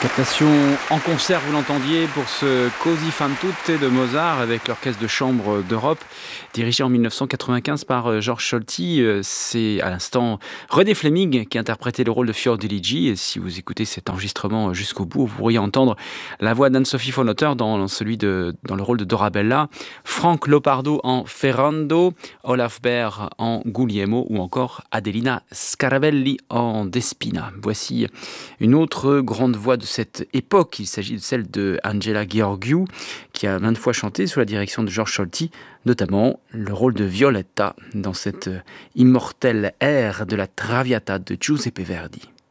Captation en concert, vous l'entendiez, pour ce Così fan tutte de Mozart avec l'Orchestre de chambre d'Europe, dirigé en 1995 par Georges Solti. C'est à l'instant René Fleming qui interprétait le rôle de Fiordiligi. Et si vous écoutez cet enregistrement jusqu'au bout, vous pourriez entendre la voix d'Anne-Sophie von Otter dans le rôle de Dorabella, Frank Lopardo en Ferrando, Olaf Baer en Guglielmo ou encore Adelina Scarabelli en Despina. Voici une autre grande voix de cette époque. Il s'agit de celle de Angela Gheorghiu, qui a maintes fois chanté sous la direction de Georges Solti, notamment le rôle de Violetta dans cette immortelle ère de la Traviata de Giuseppe Verdi.